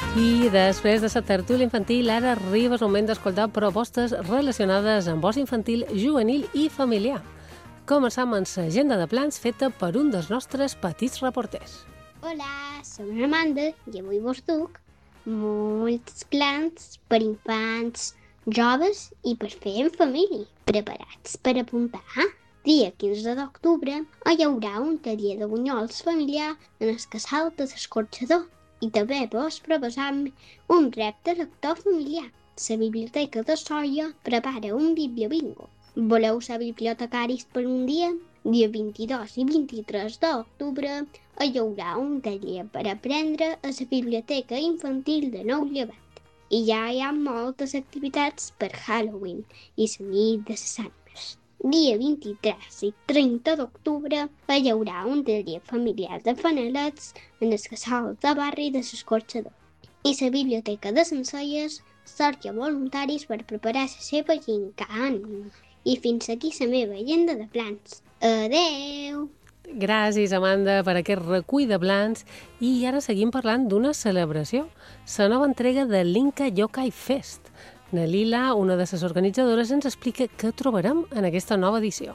I després de la tertúlia infantil, ara arriba el moment d'escoltar propostes relacionades amb oci infantil, juvenil i familiar. Començam amb l'agenda de plans feta per un dels nostres petits reporters. Hola, som l'Amanda i avui vos duc molts plans per infants, joves i per fer en família. Preparats per apuntar? Dia 15 d'octubre hi haurà un taller de bunyols familiar en el casal de l'Escorxador. I també vos proposam un repte lector familiar. La Biblioteca de Sóller prepara un bibliobingo. Voleu ser bibliotecaris per un dia? Dia 22 i 23 d'octubre hi haurà un taller per aprendre a la Biblioteca Infantil de Nou Llevat. I ja hi ha moltes activitats per Halloween i la nit de les ànimes. Dia 23 i 30 d'octubre hi haurà un taller familiar de fanalets en el casal de barri de l'Escorxador. I la Biblioteca de Sencelles cerca voluntaris per preparar la seva gincana. I fins aquí la meva agenda de plans. Adeu! Gràcies, Amanda, per aquest recull de plans. I ara seguim parlant d'una celebració, la nova entrega de l'Inca Yokai Fest. Na Lila, una de les organitzadores, ens explica què trobarem en aquesta nova edició.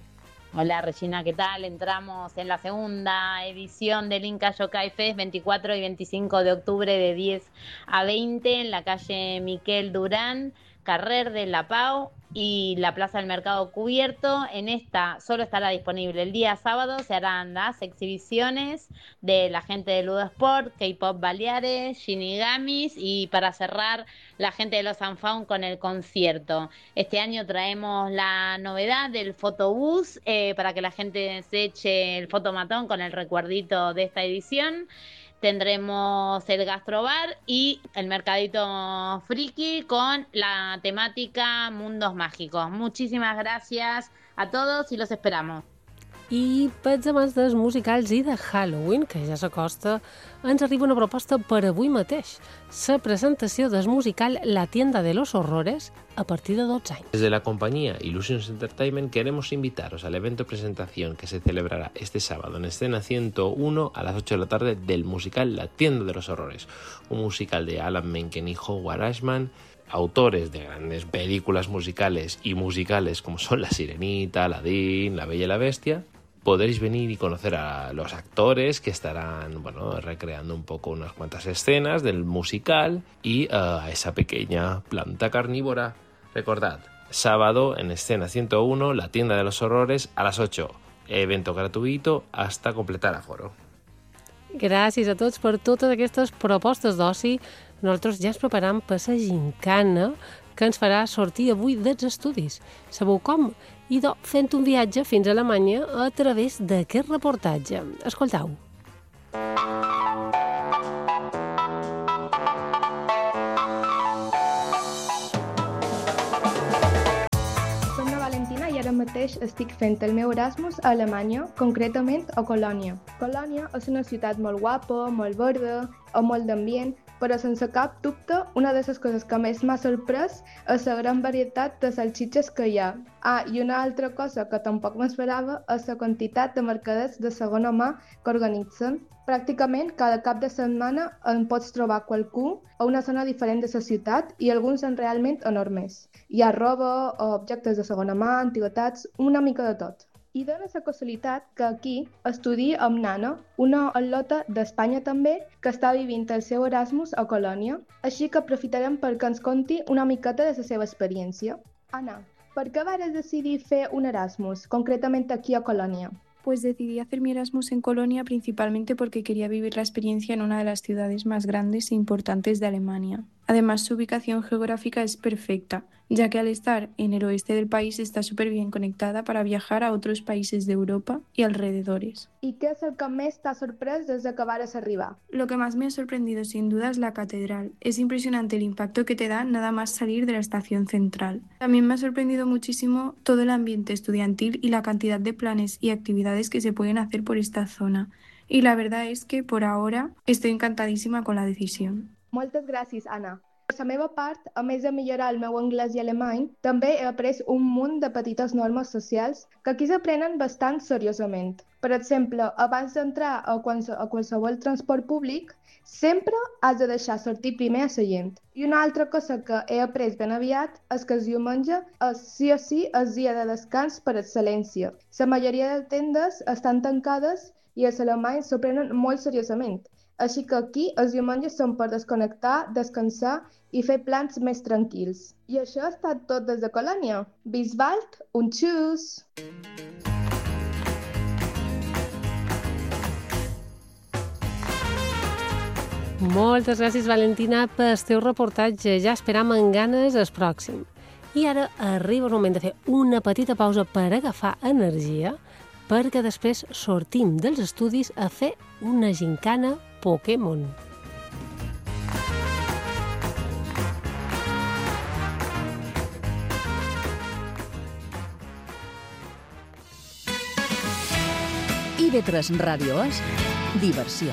Hola Regina, ¿qué tal? Entramos en la segunda edición del Inca Yokai Fest, 24 y 25 de octubre de 10 a 20 en la calle Miquel Durán, Carrer de La Pau y la Plaza del Mercado Cubierto. En esta solo estará disponible el día sábado, se harán las exhibiciones de la gente de Ludo Sport, K-Pop Baleares, Shinigamis y para cerrar la gente de los Unfound con el concierto. Este año traemos la novedad del fotobús para que la gente se eche el fotomatón con el recuerdito de esta edición. Tendremos el gastrobar y el mercadito friki con la temática mundos mágicos. Muchísimas gracias a todos y los esperamos. I pels amants dels musicals i de Halloween, que ja s'acosta, ens arriba una proposta per avui mateix. La presentació del musical La tienda de los horrores a partir de 12 anys. Desde la compañía Illusions Entertainment queremos invitaros al evento presentación que se celebrará este sábado en Escena 101 a las 8 de la tarde del musical La tienda de los horrores, un musical de Alan Menken y Howard Ashman, autores de grandes películas musicales y musicales como son La Sirenita, Aladín, La Bella y la Bestia. Podréis venir y conocer a los actores que estarán recreando un poco unas cuantas escenas del musical y a esa pequeña planta carnívora. Recordad, sábado en Escena 101, La tienda de los horrores a las 8. Evento gratuït hasta completar aforo. Gràcies a tots per totes aquestes propostes d'oci. Nosaltres ja ens preparam per la gincana que ens farà sortir avui dels estudis. Sabeu com? Fent un viatge fins a Alemanya a través d'aquest reportatge. Escoltau. Som la Valentina i ara mateix estic fent el meu Erasmus a Alemanya, concretament a Colònia. Colònia és una ciutat molt guapa, molt verda, amb molt d'ambient, però sense cap dubte, una de les coses que més m'ha sorprès és la gran varietat de salsitxes que hi ha. I una altra cosa que tampoc m'esperava és la quantitat de mercaders de segona mà que organitzen. Pràcticament cada cap de setmana en pots trobar qualcú a una zona diferent de la ciutat i alguns són realment enormes. Hi ha roba, objectes de segona mà, antiguitats, una mica de tot. I dona la casualitat que aquí estudia amb Nana, una al·lota d'Espanya també, que està vivint el seu Erasmus a Colònia, així que aprofitarem perquè ens conti una miqueta de la seva experiència. Anna, per què vas decidir fer un Erasmus, concretament aquí a Colònia? Pues decidí hacer mi Erasmus en Colonia principalmente porque quería vivir la experiencia en una de las ciudades más grandes e importantes de Alemania. Además, su ubicación geográfica es perfecta, ya que al estar en el oeste del país está súper bien conectada para viajar a otros países de Europa y alrededores. ¿Y qué es el que més t'ha sorprès desde que vas arribar? Lo que más me ha sorprendido sin duda es la catedral. Es impresionante el impacto que te da nada más salir de la estación central. También me ha sorprendido muchísimo todo el ambiente estudiantil y la cantidad de planes y actividades que se pueden hacer por esta zona. Y la verdad es que por ahora estoy encantadísima con la decisión. Moltes gràcies, Anna. Per la meva part, a més de millorar el meu anglès i alemany, també he après un munt de petites normes socials que aquí s'aprenen bastant seriosament. Per exemple, abans d'entrar a qualsevol transport públic, sempre has de deixar sortir primer a la gent. I una altra cosa que he après ben aviat és que el diumenge és sí o sí el dia de descans per excel·lència. La majoria de tendes estan tancades i els alemanys s'ho prenen molt seriosament. Així que aquí els diumenges són per desconnectar, descansar i fer plans més tranquils. I això ha estat tot des de Colònia. Bis bald und tschüss! Moltes gràcies, Valentina, pel teu reportatge. Ja esperam amb ganes el pròxim. I ara arriba el moment de fer una petita pausa per agafar energia, perquè després sortim dels estudis a fer una gincana Pokémon. IB3 Ràdio és diversió.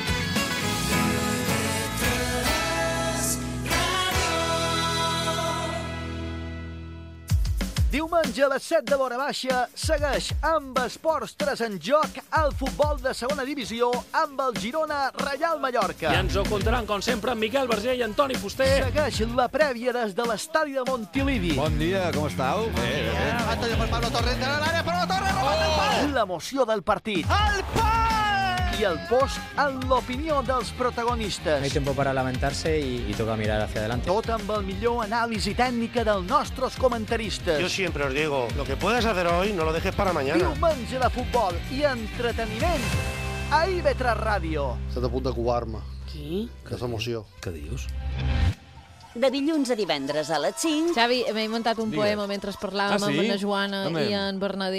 Diumenge a les 7 de l'hora baixa segueix amb Esports 3 en joc el futbol de segona divisió amb el Girona Reial Mallorca. I ens ho contaran, com sempre, amb Miquel Verger i Antoni Fuster. Segueix la prèvia des de l'estadi de Montilivi. Bon dia, com estàu? Bé. Antonio per Pablo Torres de l'àrea, però la Torre remata el pal. L'emoció del partit. El pal! I el post en l'opinió dels protagonistes. No hay tiempo para lamentarse y toca mirar hacia adelante. Tot amb el millor anàlisi tècnica dels nostres comentaristes. Yo siempre os digo, lo que puedas hacer hoy, no lo dejes para mañana. Diumenge de futbol i entreteniment a IB3 Ràdio. Estat a punt de covar-me. Qui? Que és emoció. Què dius? De dilluns a divendres a les 5... Xavi, m'he muntat un poema mentre parlàvem amb la Joana i en Bernadí.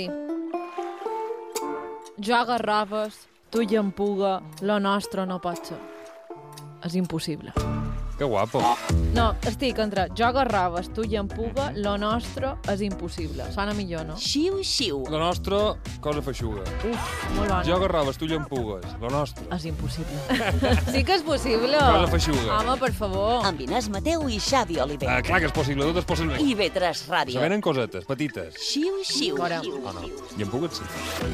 Jo agarraves, tu i en puga, lo nostre no pot ser. És impossible. Que guapo. No, estic entre jo agarraves, tu i en puga, lo nostre és impossible. Sona millor, no? Xiu, xiu. Lo nostre, cosa feixuga. Uf, molt bona. Jo agarraves, tu llampugues. Lo nostre. És impossible. Sí que és possible. Cosa feixuga. Home, per favor. Amb Inés Mateu i Xavi Oliver. Clar que és possible, tot és possible. IB3 Ràdio. Se venen cosetes, petites. Xiu, xiu. Fora. Oh, no. Llampugues, sí.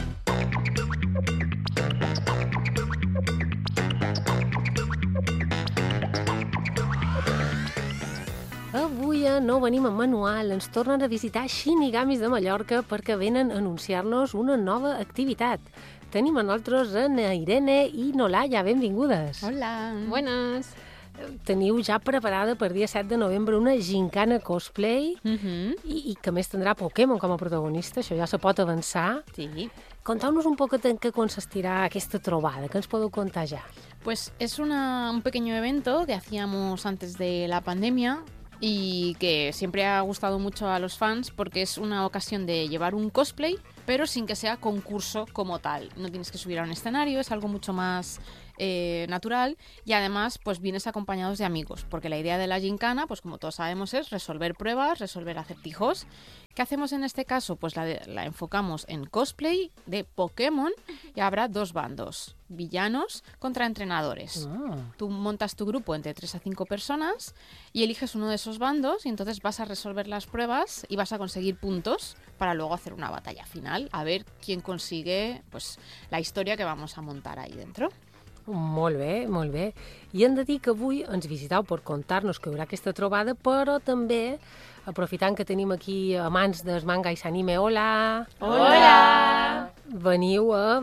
Avui no venim amb manual, ens tornen a visitar Shinigamis de Mallorca perquè venen a anunciar-nos una nova activitat. Tenim a nosaltres en Irene i Nolaya, benvingudes. Hola. Buenas. Teniu ja preparada per dia 7 de novembre una gincana cosplay i que més tindrà Pokémon com a protagonista, això ja se pot avançar. Sí. Contau-nos un poc en què consistirà aquesta trobada, què ens podeu contar ja? Pues es un pequeño evento que hacíamos antes de la pandemia y que siempre ha gustado mucho a los fans porque es una ocasión de llevar un cosplay, pero sin que sea concurso como tal. No tienes que subir a un escenario, es algo mucho más natural y además pues vienes acompañados de amigos, porque la idea de la gincana, pues como todos sabemos, es resolver pruebas, resolver acertijos. ¿Qué hacemos en este caso? Pues la enfocamos en cosplay de Pokémon y habrá dos bandos, villanos contra entrenadores. Tú montas tu grupo entre 3 a 5 personas y eliges uno de esos bandos y entonces vas a resolver las pruebas y vas a conseguir puntos para luego hacer una batalla final, a ver quién consigue pues la historia que vamos a montar ahí dentro. Molt bé, molt bé. I hem de dir que avui ens visiteu per contar-nos que hi haurà aquesta trobada, però també, aprofitant que tenim aquí amants del manga i l'anime, hola! Hola! Veniu a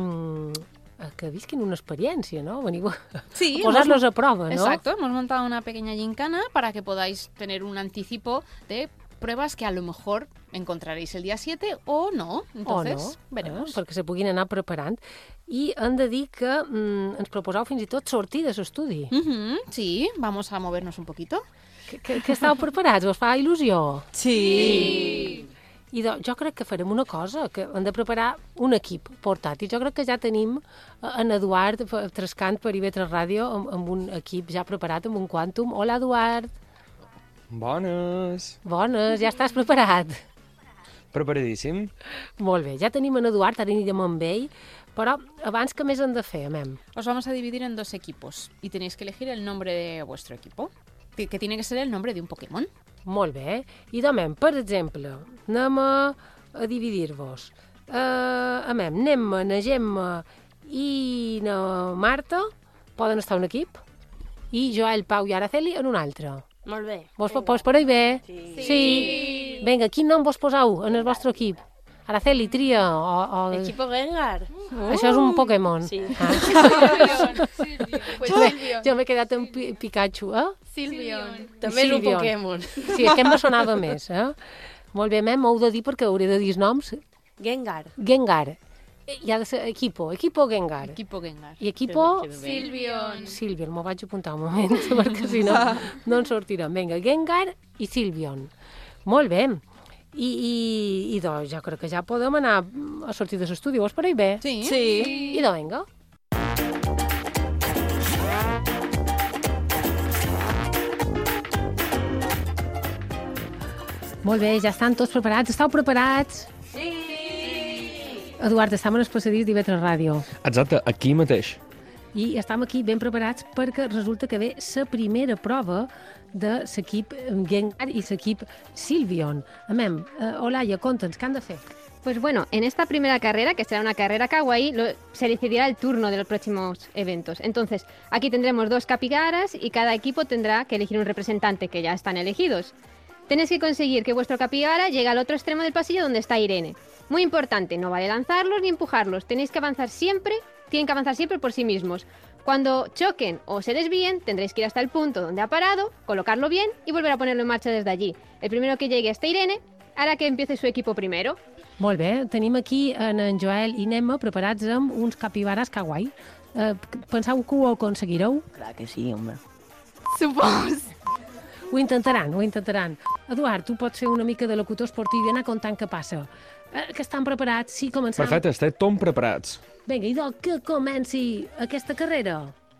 que visquin una experiència, ¿no? Veniu a sí, posar-los a prova, ¿no? Exacto, hemos montado una pequeña gincana para que podáis tener un anticipo de pruebas que a lo mejor encontraréis el día 7 o no. Entonces, veremos. Perquè se puguin anar preparant. I hem de dir que ens proposeu fins i tot sortir de l'estudi. Sí, vamos a movernos un poquito. Que estàu preparats? Us fa il·lusió? Sí! I jo crec que farem una cosa, que hem de preparar un equip portàtil. Jo crec que ja tenim en Eduard trescant per IB3 Ràdio amb un equip ja preparat, amb un Quantum. Hola, Eduard! Bones! Bones, ja estàs preparat? Preparadíssim. Molt bé, ja tenim en Eduard, ara anirem amb ell, però abans que més hem de fer, Mem? Os vamos a dividir en 2 equipos y tenéis que elegir el nombre de vuestro equipo. que tiene que ser el nombre de un Pokémon. Molt bé. I demà, per exemple, anem a dividir-vos. Nemma, na Gemma i na Marta poden estar en un equip i Joel, Pau i Araceli en un altre. Molt bé. Vos pareix bé? Sí. Vinga, quin nom vos poseu en el vostre equip? Araceli, tria. Equipo Gengar. Això és un Pokémon. Sí. Jo m'he quedat en Pikachu, Silvion. També és un Pokémon. Sí, aquest me sonava més, Molt bé, m'heu de dir perquè hauré de dir els noms. Gengar. I ha de ser Equipo Gengar. I Equipo... Silvion. M'ho vaig apuntar un moment, perquè si no, no en sortirem. Vinga, Gengar i Silvion. Molt bé. I doncs jo crec que ja podem anar a sortir de l'estudi. Vos pareix bé? Sí. I doncs vinga. Molt bé, ja estan tots preparats. Esteu preparats? Sí! Eduard, estem en el passadís d'IV3 Ràdio. Exacte, aquí mateix. I estem aquí ben preparats perquè resulta que ve la primera prova de l'equip Gengar i l'equip Silvion. Olaya, conta'ns, què han de fer? Pues bueno, en esta primera carrera, que será una carrera kawaii, se decidirá el turno de los próximos eventos. Entonces, aquí tendremos 2 capibaras y cada equipo tendrá que elegir un representante, que ya están elegidos. Tenéis que conseguir que vuestro capibara llegue al otro extremo del pasillo donde está Irene. Muy importante, no vale lanzarlos ni empujarlos, tienen que avanzar siempre por sí mismos. Cuando choquen o se desvíen, tendréis que ir hasta el punto donde ha parado, colocarlo bien y volver a ponerlo en marcha desde allí. El primero que llegue hasta Irene hará que empiece su equipo primero. Molt bé, tenim aquí en Joel i Nemma preparats amb uns capibares kawaii. Penseu que ho aconseguireu? Clar que sí, home. Supos. Ho intentaran. Eduard, tu pots fer una mica de locutor esportiu i anar contant què passa. Que estan preparats? Sí, començam. Perfecte, estem tots preparats. Vinga, idò, que comenci aquesta carrera.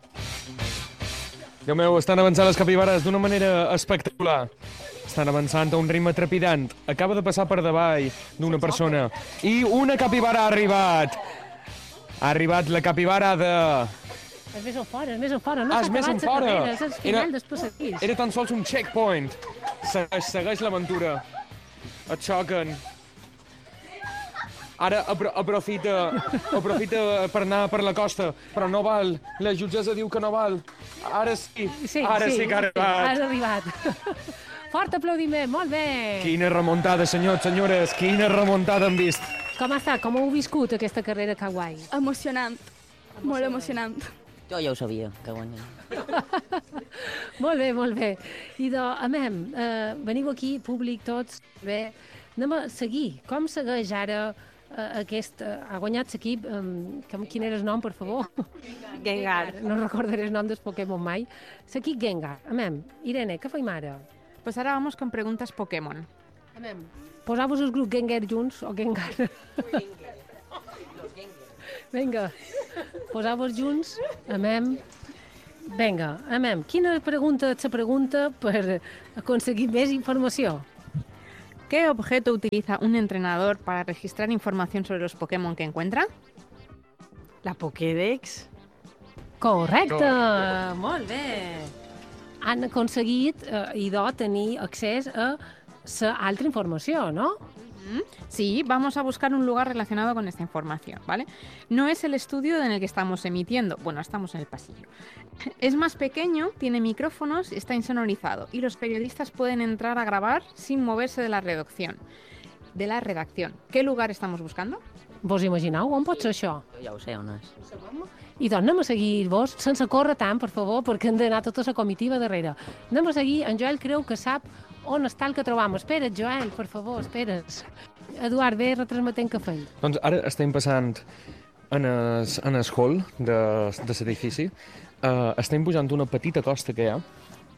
Déu meu, estan avançant les capibares d'una manera espectacular. Estan avançant a un ritme trepidant. Acaba de passar per davall d'una persona. I una capibara ha arribat. Ha arribat la capibara de... És més enfora. No és més enfora. És el final del passadís. Era tan sols un checkpoint. Segueix l'aventura. Et xoquen. Ara aprofita per anar per la costa, però no val. La jutgessa diu que no val. Ara sí que ha arribat. Has arribat. Fort aplaudiment, molt bé. Quina remuntada, senyors, senyores, quina remuntada hem vist. Com ha estat? Com heu viscut aquesta carrera kawaii? Emocionant. Molt emocionant. Jo ja ho sabia, que guanyava. Molt bé. I veniu aquí, públic, tots. Bé, anem a seguir. Com segueix ara ha guanyat l'equip, quin era el nom, per favor? Gengar. No recordaré el nom del Pokémon mai. L'equip Gengar. Irene, què feim ara? Pues ahora vamos con preguntas Pokémon. Poseu-vos el grup Gengar junts o Gengar? Vinga, poseu-vos junts. Vinga, quina pregunta és la pregunta per aconseguir més informació? ¿Qué objeto utiliza un entrenador para registrar información sobre los Pokémon que encuentra? La Pokédex. Correcte, molt bé. Han aconseguit, tenir accés a l'altra informació, no? Sí, vamos a buscar un lugar relacionado con esta información, ¿vale? No es el estudio en el que estamos emitiendo, bueno, estamos en el pasillo. Es más pequeño, tiene micrófonos, está insonorizado y los periodistas pueden entrar a grabar sin moverse de la redacción. ¿Qué lugar estamos buscando? Vos imagineu on pot ser això? Jo ja ho sé on és. I doncs anem a seguir-vos, sense córrer tant, per favor, perquè hem d'anar tota la comitiva darrere. Anem a seguir, en Joel creu que sap on està el que trobam. Espera't, Joel, per favor, espera't. Eduard, ve retransmetent què feim. Doncs ara estem passant en el hall de l'edifici. Estem pujant una petita costa que hi ha.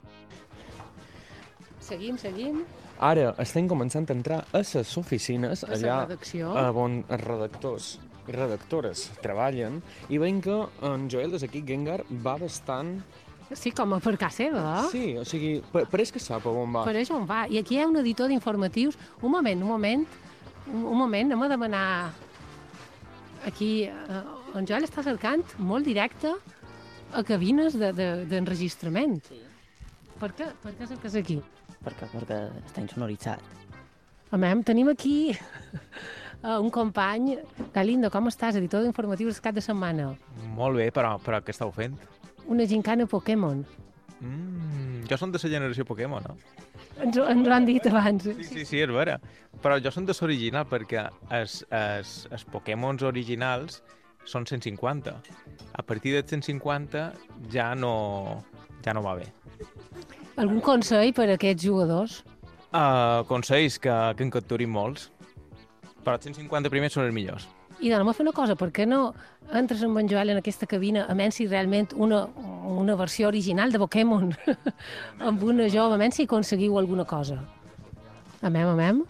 Seguim. Ara estem començant a entrar a les oficines, allà on els redactors i redactores treballen, i veiem que en Joel de l'equip Gengar va bastant... Sí, com a per casa seva. Sí, o sigui, pareix que sap on va. Pareix on va. I aquí hi ha un editor d'informatius. Un moment, anem a demanar... Aquí, en Joel està cercant molt directe a cabines d'enregistrament. Sí. Per què cerques aquí? Perquè està insonoritzat. Home, tenim aquí un company. Galindo, com estàs? Editor d'informatius cap de setmana. Molt bé, però què estàu fent? Una gincana Pokémon. Jo som de la generació Pokémon, no? Ens ho han dit abans. Sí, és vera. Però jo som de l'original, perquè els Pokémons originals són 150. A partir de 150 ja no va bé. Algun consell per a aquests jugadors? Consells que en capturin molts. Però els 150 primers són els millors. I anem a fer una cosa, per què no entres amb en Joel en aquesta cabina a menys si realment una versió original de Pokémon amb una jove, a menys si aconseguiu alguna cosa. Amem.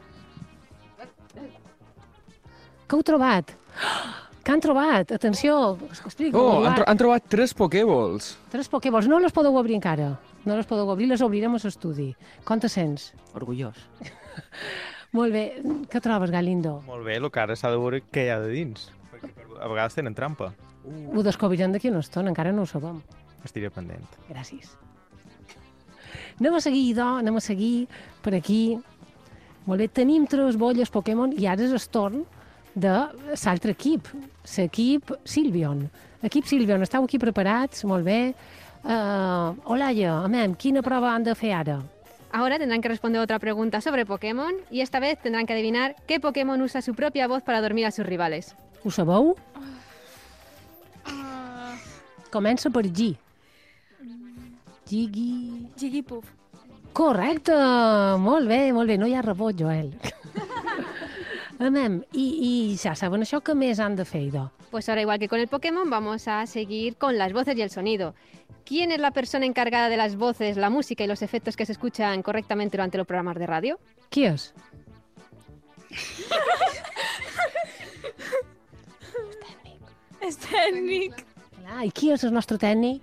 Què heu trobat? Què han trobat? Atenció, explica. Han trobat 3 Pokéballs. 3 Pokéballs. No les podeu obrir encara. No les podeu obrir, les obrirem a l'estudi. Com te sents? Orgullós. Molt bé. Què trobes, Galindo? Molt bé, el que ara s'ha de veure què hi ha de dins. Perquè a vegades tenen trampa. Ho descobrirem d'aquí una estona, encara no ho sabem. Estiré pendent. Gràcies. Anem a seguir per aquí. Molt bé, tenim 3 bolles Pokémon i ara és el torn de l'altre equip, l'equip Silvion. Equip Silvion, esteu aquí preparats? Molt bé. Olaya, quina prova han de fer ara? Ahora tendrán que responder otra pregunta sobre Pokémon y esta vez tendrán que adivinar qué Pokémon usa su propia voz para dormir a sus rivales. Ho sabeu? Comença per G. Jigglypuff. Correcte! Molt bé. No hi ha rebot, Joel. I ja saben això, què més han de fer, idò? Pues ahora, igual que con el Pokémon, vamos a seguir con las voces y el sonido. ¿Quién es la persona encargada de las voces, la música y los efectos que se escuchan correctamente durante los programas de radio? Qui és? És tècnic. I qui és el nostre tècnic?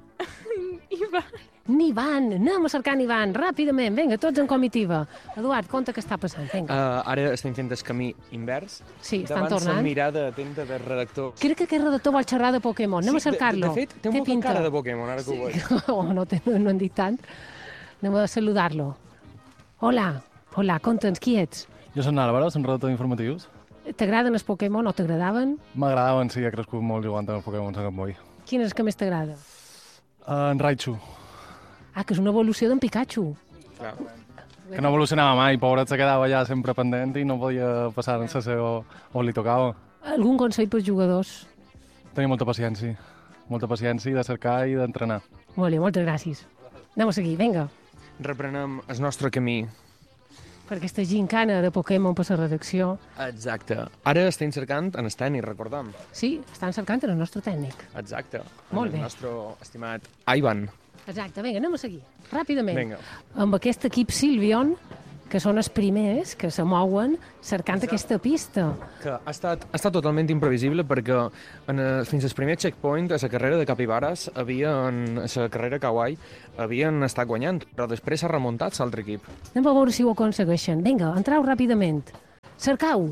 Ivan. Anem a cercar Ivan, ràpidament. Vinga, tots en comitiva. Eduard, conta què està passant. Ara estem fent el camí invers. Sí, estan tornant. Davant la mirada atenta del redactor. Crec que aquest redactor vol xerrar de Pokémon. Anem a cercar-lo. De fet, té molta cara de Pokémon, ara que ho veig. No en dic tant. Anem a saludar-lo. Hola, conta'ns, qui ets? Jo soc Álvaro, som redactor d'informatius. T'agraden els Pokémon o t'agradaven? M'agradaven, sí, he crescut molt jugant amb els Pokémon a Camp Boi. Quin és el que més t'agrada? En Raichu. Que és una evolució d'en Pikachu. Clar. Que no evolucionava mai, pobret se quedava allà sempre pendent i no podia passar en la on li tocava. Algun consell pels jugadors? Tenir molta paciència de cercar i d'entrenar. Molt bé, moltes gràcies. Anem a seguir, vinga. Reprenem el nostre camí. Per aquesta gincana de Pokémon per la redacció. Exacte. Ara estem cercant en el tècnic, recordem. Sí, estan cercant en el nostre tècnic. Exacte. Molt bé. El nostre estimat Ivan. Exacte, vinga, anem a seguir, ràpidament. Vinga. Amb aquest equip Silvion, que són els primers que se mouen cercant aquesta pista. Que ha estat totalment imprevisible perquè fins al primer checkpoint a la carrera de Capibares, a la carrera Kawaii, havien estat guanyant, però després s'ha remuntat l'altre equip. Anem a veure si ho aconsegueixen. Vinga, entreu ràpidament. Cercau.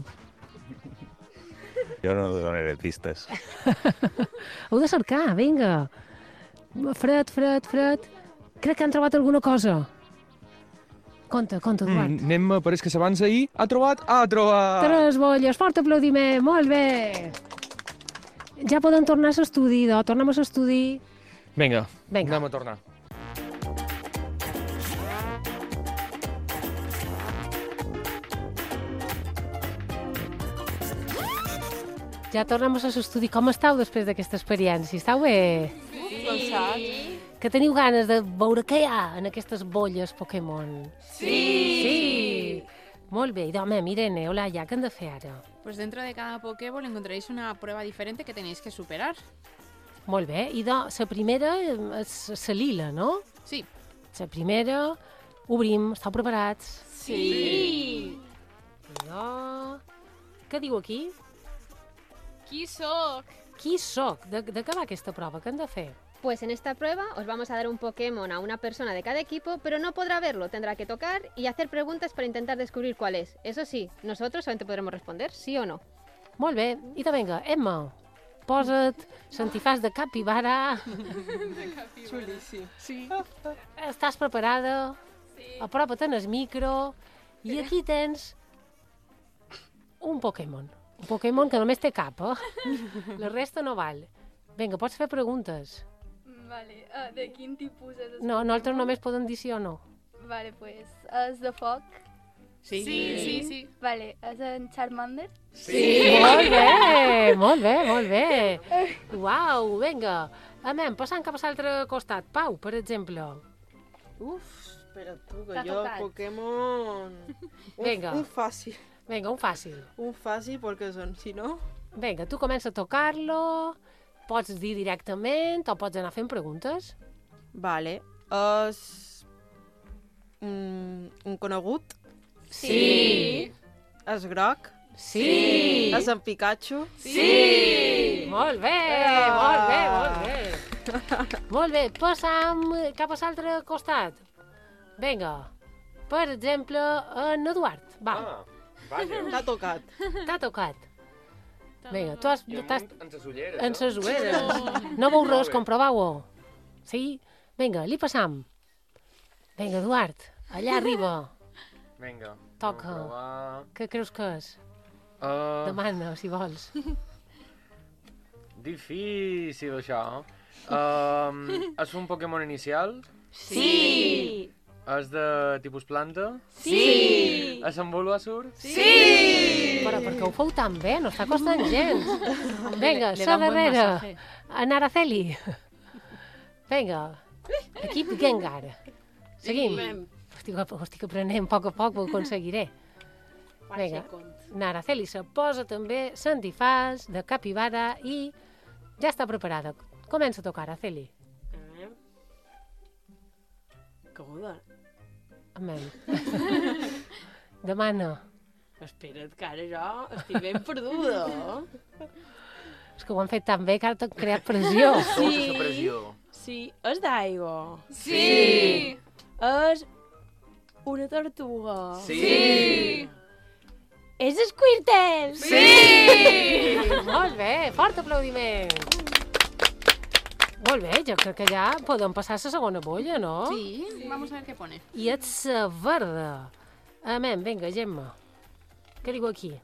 Jo no donaré pistes. Heu de cercar, vinga. Fred. Crec que han trobat alguna cosa. Conta, Eduard. Anem a pareix que s'abans ahir. Ha trobat! 3 bolles, fort aplaudiment, molt bé. Ja poden tornar a l'estudi, tornem a l'estudi. Vinga, anem a tornar. Ja tornem a l'estudi. Com estàu després d'aquesta experiència? Estàu bé? Sí. Que teniu ganes de veure què hi ha en aquestes bolles Pokémon? Sí. Molt bé. Irene, hola, ¿qué han de fer ara? Pues dentro de cada Pokéball encontraréis una prueba diferente que tenéis que superar. Molt bé. I la primera és la lila, no? Sí. La primera, obrim, esteu preparats? Sí. Què diu aquí? Qui sóc? De què va aquesta prova? Què han de fer? Pues en esta prueba os vamos a dar un Pokémon a una persona de cada equipo, pero no podrá verlo, tendrá que tocar y hacer preguntas para intentar descubrir cuál es. Eso sí, nosotros solamente podremos responder sí o no. Molt bé. I vinga, Emma, posa't l'antifàs de capibara. Xulíssim. Sí. Estàs preparada? Sí. Apropa't en el micro. I aquí tens un Pokémon. Un Pokémon que només té cap, La resta no val. Vinga, pots fer preguntes. Vale, de quin tipus és? No, nosaltres només podem dir sí o no. Vale, pues, és de foc? Sí. Vale, és en Charmander? Sí! Molt bé. Uau, vinga. Anem, passant cap a l'altre costat. Pau, per exemple. Espera tu, que jo, Pokémon... Vinga. Un fàcil. Vinga, un fàcil. Un fàcil, perquè si no... Vinga, tu comença a tocar-lo, pots dir directament o pots anar fent preguntes. Vale. És... un conegut? Sí. És groc? Sí. És en Pikachu? Sí. Molt bé. Molt bé, passam cap a l'altre costat. Vinga, per exemple, en Eduard. Va. T'ha tocat. T'ha tocat. Vinga, tu has... En ses ulleres. En ses ulleres. No veus res, comprovau-ho. Sí? Vinga, li passam. Vinga, Eduard, allà arriba. Vinga. Toca. Què creus que és? Demana, si vols. Difícil, això. És un Pokémon inicial? Sí! És de tipus planta? Sí! És en Bulbasaur? Sí! Però perquè ho feu tan bé, no està costant gens. Vinga, sa darrere. En Araceli. Vinga, equip Gengar. Seguim. Estic aprenent a poc ho aconseguiré. Vinga, Araceli se posa també l'antifàs de capibara i ja està preparada. Comença a tocar, Araceli. Caguda. Amén. Demana. Espera't, que ara jo estic ben perduda. És que ho han fet tan bé que ara t'han creat pressió. Sí, és d'aigua. Sí. És una tortuga. Sí. És Squirtle. Sí! Molt bé, fort aplaudiment. Molt bé, jo crec que ja podem passar a la segona bolla, no? Sí, vamos a ver qué pone. I ets verda. Amén, vinga, Gemma. Què diu aquí?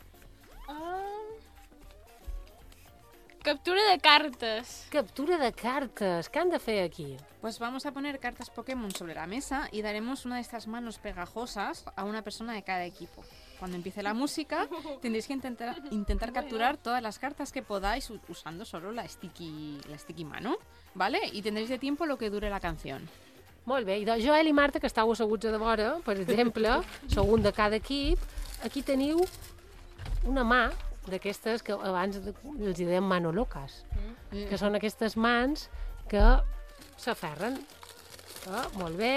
Captura de cartas. Captura de cartas. ¿Qué han de hacer aquí? Pues vamos a poner cartas Pokémon sobre la mesa y daremos una de estas manos pegajosas a una persona de cada equipo. Cuando empiece la música, tendréis que intentar capturar todas las cartas que podáis usando solo la sticky mano, ¿vale? Y tendréis de tiempo lo que dure la canción. Molt bé, i doncs Joel i Marta, que estàu asseguts a de vora, per exemple, sou un de cada equip, aquí teniu una mà d'aquestes que abans els dèiem manolocas, que són aquestes mans que s'aferren. Molt bé.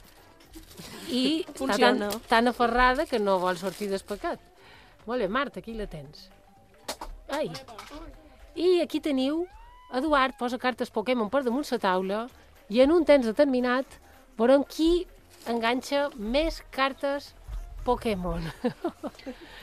I està tan aferrada que no vol sortir del paquet. Molt bé, Marta, aquí la tens. Ai. I aquí teniu, Eduard posa cartes Pokémon per damunt la taula i en un temps determinat veurem qui enganxa més cartes Pokémon.